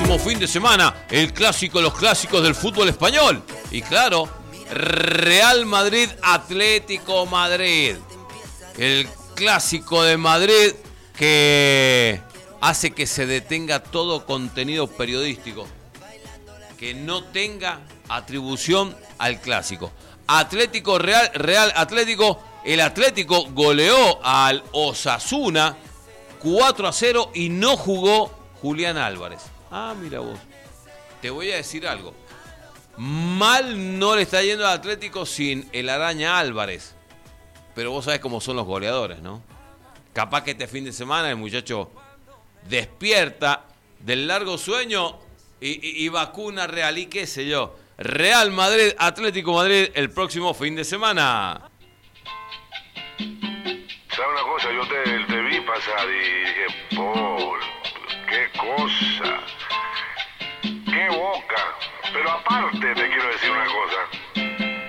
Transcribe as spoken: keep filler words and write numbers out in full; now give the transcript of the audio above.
próximo fin de semana, el clásico, los clásicos del fútbol español. Y claro, Real Madrid, Atlético Madrid. El clásico de Madrid que hace que se detenga todo contenido periodístico que no tenga atribución al clásico. Atlético Real, Real Atlético, el Atlético goleó al Osasuna cuatro a cero y no jugó Julián Álvarez. Ah, mira vos. Te voy a decir algo. Mal no le está yendo al Atlético sin el Araña Álvarez. Pero vos sabés cómo son los goleadores, ¿no? Capaz que este fin de semana el muchacho despierta del largo sueño y, y, y vacuna Real y qué sé yo. Real Madrid, Atlético Madrid el próximo fin de semana. ¿Sabes una cosa? Yo te, te vi pasar y dije, Paul, qué cosa, qué boca. Pero aparte te quiero